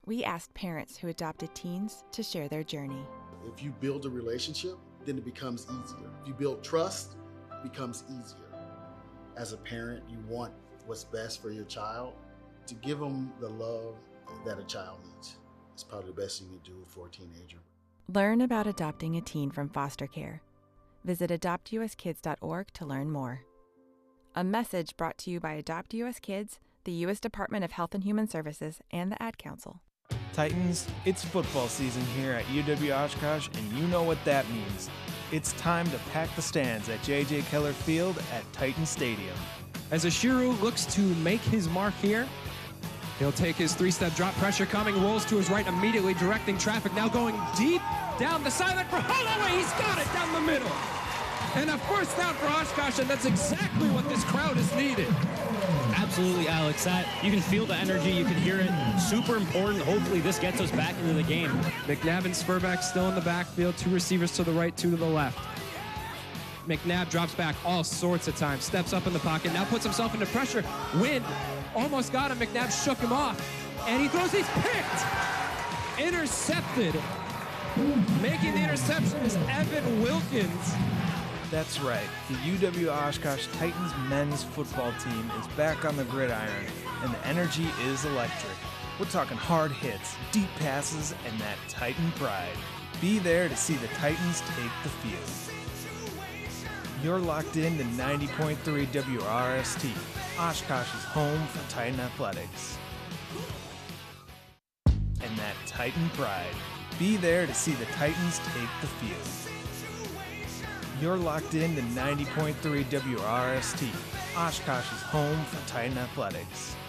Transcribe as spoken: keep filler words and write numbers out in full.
We asked parents who adopted teens to share their journey. If you build a relationship, then it becomes easier. If you build trust, it becomes easier. As a parent, you want what's best for your child. To give them the love that a child needs is probably the best thing you can do for a teenager. Learn about adopting a teen from foster care. Visit adopt u s kids dot org to learn more. A message brought to you by Adopt U S Kids, the U S Department of Health and Human Services, and the Ad Council. Titans, it's football season here at U W Oshkosh, and you know what that means. It's time to pack the stands at J J. Keller Field at Titan Stadium. As Ashiru looks to make his mark here, he'll take his three-step drop, pressure coming, rolls to his right, immediately directing traffic, now going deep down the sideline for Holloway. He's got it down the middle. And a first down for Oshkosh, and that's exactly what this crowd has needed. Absolutely, Alex. That, you can feel the energy. You can hear it. Super important. Hopefully this gets us back into the game. McNabb and Spurback still in the backfield. Two receivers to the right, two to the left. McNabb drops back all sorts of times. Steps up in the pocket. Now puts himself into pressure. Wind almost got him. McNabb shook him off. And he throws. He's picked. Intercepted. Making the interception is Evan Wilkins. That's right, the U W Oshkosh Titans men's football team is back on the gridiron, and the energy is electric. We're talking hard hits, deep passes, and that Titan pride. Be there to see the Titans take the field. You're locked in to ninety point three W R S T, Oshkosh's home for Titan athletics. And that Titan pride. Be there to see the Titans take the field. You're locked in to ninety point three W R S T, Oshkosh's home for Titan athletics.